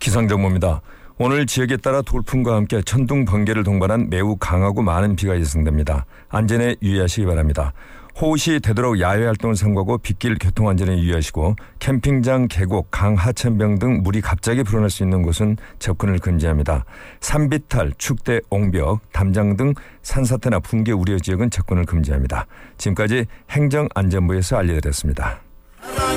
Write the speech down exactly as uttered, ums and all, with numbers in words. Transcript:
기상정보입니다. 오늘 지역에 따라 돌풍과 함께 천둥, 번개를 동반한 매우 강하고 많은 비가 예상됩니다. 안전에 유의하시기 바랍니다. 호우 시 되도록 야외 활동을 삼가고 빗길 교통안전에 유의하시고 캠핑장, 계곡, 강, 하천병 등 물이 갑자기 불어날 수 있는 곳은 접근을 금지합니다. 산비탈, 축대, 옹벽, 담장 등 산사태나 붕괴 우려 지역은 접근을 금지합니다. 지금까지 행정안전부에서 알려드렸습니다.